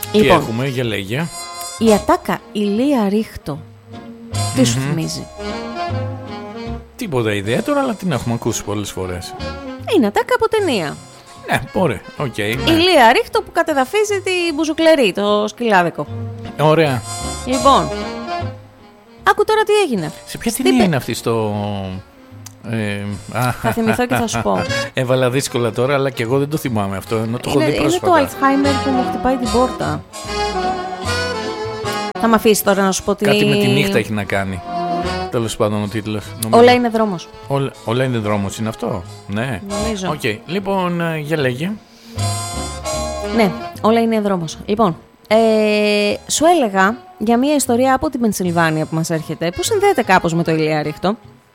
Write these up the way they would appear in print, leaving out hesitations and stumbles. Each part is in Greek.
Τι έχουμε, για λέγε. Η ατάκα Ηλία Ρίχτο. Τι σου θυμίζει? Τίποτα ιδιαίτερο, αλλά την έχουμε ακούσει πολλές φορές. Είναι ατάκα από ταινία. Ναι, ωραία, οκ. Ηλία Ρίχτο που κατεδαφίζει τη μπουζουκλερή, το σκυλάδικο. Ωραία. Λοιπόν, άκου τώρα τι έγινε. Σε ποια ταινία είναι αυτή στο... Θα θυμηθώ και θα σου πω. Έβαλα δύσκολα τώρα, αλλά και εγώ δεν το θυμάμαι αυτό, ενώ το έχω δει πρόσφατα. Είναι το Alzheimer που μου χτυπάει την πόρτα. Θα με αφήσει τώρα να σου πω τι... Κάτι με τη νύχτα έχει να κάνει. Τέλος πάντων ο τίτλος. Όλα είναι δρόμος. Όλα είναι δρόμος, είναι αυτό? Ναι. Νομίζω. Οκ. Λοιπόν, για λέγε. Ναι, όλα είναι δρόμος. Λοιπόν, σου έλεγα για μια ιστορία από την Πενσιλβάνια που μας έρχεται, που συνδέεται κάπως με το Ηλία Ρίχτο.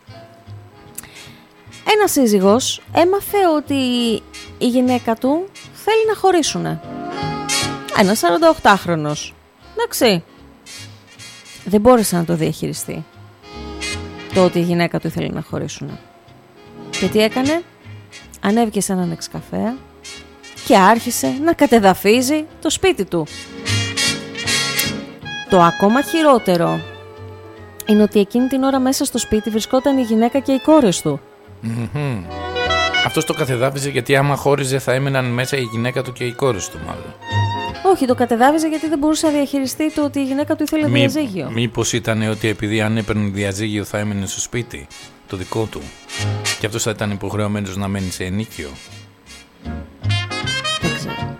Ένας σύζυγος έμαθε ότι η γυναίκα του θέλει να χωρίσουνε. Ένας 48χρονος. Εντάξει. Δεν μπόρεσε να το διαχειριστεί το ότι η γυναίκα του ήθελε να χωρίσουνε. Και τι έκανε? Ανέβηκε σε έναν εξκαφέα και άρχισε να κατεδαφίζει το σπίτι του. Το ακόμα χειρότερο είναι ότι εκείνη την ώρα μέσα στο σπίτι βρισκόταν η γυναίκα και οι κόρες του. Αυτός το κατεδάφιζε γιατί άμα χώριζε θα έμεναν μέσα η γυναίκα του και οι κόρες του μάλλον. Όχι, το κατεδάφιζε γιατί δεν μπορούσε να διαχειριστεί το ότι η γυναίκα του ήθελε διαζύγιο. Μήπως ήταν ότι επειδή αν έπαιρνε διαζύγιο θα έμενε στο σπίτι το δικό του και αυτός θα ήταν υποχρεωμένος να μένει σε ενοίκιο. Δεν ξέρω.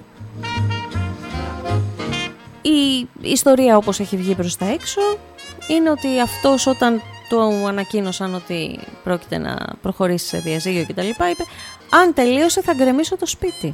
Η ιστορία όπως έχει βγει προς τα έξω είναι ότι αυτός όταν του ανακοίνωσαν ότι πρόκειται να προχωρήσει σε διαζύγιο κτλ. Είπε, αν τελείωσε θα γκρεμίσω το σπίτι.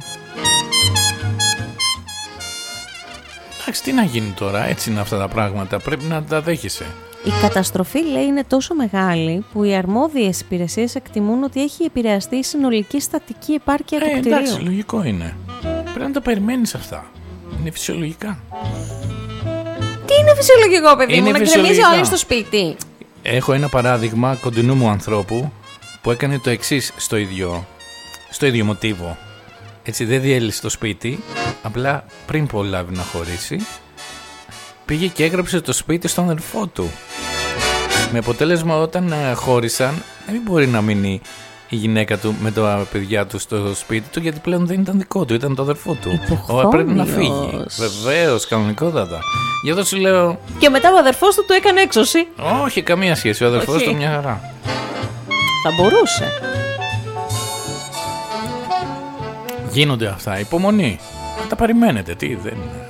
Εντάξει, τι να γίνει τώρα, έτσι είναι αυτά τα πράγματα, πρέπει να τα δέχεσαι. Η καταστροφή, λέει, είναι τόσο μεγάλη που οι αρμόδιες υπηρεσίες εκτιμούν ότι έχει επηρεαστεί η συνολική στατική επάρκεια του κτηρίου. Εντάξει, λογικό είναι. Πρέπει να τα περιμένεις αυτά. Είναι φυσιολογικά. Τι είναι φυσιολογικό, παιδί μου, να γκρεμίζει όλοι στο σπίτι? Έχω ένα παράδειγμα κοντινού μου ανθρώπου που έκανε το εξής στο ίδιο μοτίβο. Έτσι, δεν διέλυσε το σπίτι, απλά πριν προλάβει να χωρίσει, πήγε και έγραψε το σπίτι στον αδερφό του. Με αποτέλεσμα όταν χώρισαν, δεν μπορεί να μείνει η γυναίκα του με τα παιδιά του στο σπίτι του, γιατί πλέον δεν ήταν δικό του, ήταν το αδερφό του. Πρέπει να φύγει. Βεβαίως, κανονικότατα. Γι' αυτό σου λέω. Και μετά ο αδερφός του έκανε έξωση. Όχι, καμία σχέση. Ο αδερφός του μια χαρά. Θα μπορούσε. Γίνονται αυτά. Υπομονή. Τα περιμένετε. Τι δεν είναι.